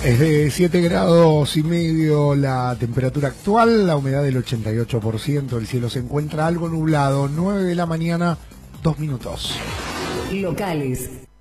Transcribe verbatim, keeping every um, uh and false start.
Es de siete grados y medio la temperatura actual, la humedad del ochenta y ocho por ciento, el cielo se encuentra algo nublado, nueve de la mañana, dos minutos. Locales.